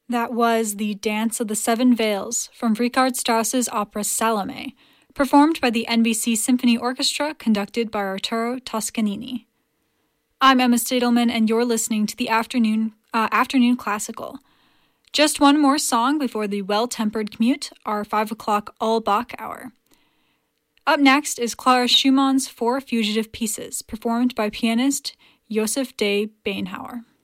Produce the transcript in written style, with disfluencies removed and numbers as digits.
That was the Dance of the Seven Veils from Richard Strauss's opera Salome, performed by the NBC Symphony Orchestra, conducted by Arturo Toscanini. I'm Emma Stadelman, and you're listening to the Afternoon Classical. Just one more song before the Well-Tempered Commute, our 5 o'clock all-Bach hour. Up next is Clara Schumann's Four Fugitive Pieces, performed by pianist Joseph de Beinhauer.